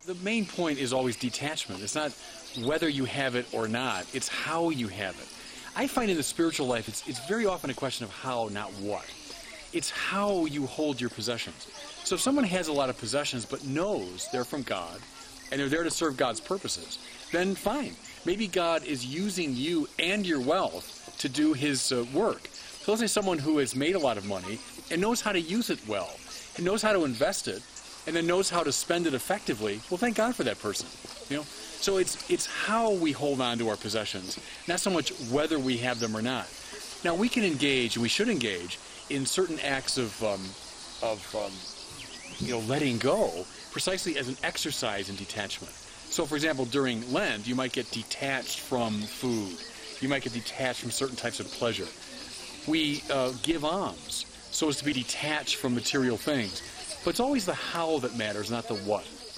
The main point is always detachment. It's not whether you have it or not. It's how you have it. I find in the spiritual life, it's very often a question of how, not what. It's how you hold your possessions. So if someone has a lot of possessions but knows they're from God and they're there to serve God's purposes, then fine. Maybe God is using you and your wealth to do His work. So let's say someone who has made a lot of money and knows how to use it well, and knows how to invest it, and then knows how to spend it effectively. Well, thank God for that person. You know, so it's how we hold on to our possessions, not so much whether we have them or not. Now we can engage, and we should engage in certain acts of letting go, precisely as an exercise in detachment. So, for example, during Lent, you might get detached from food. You might get detached from certain types of pleasure. We give alms so as to be detached from material things. But it's always the how that matters, not the what.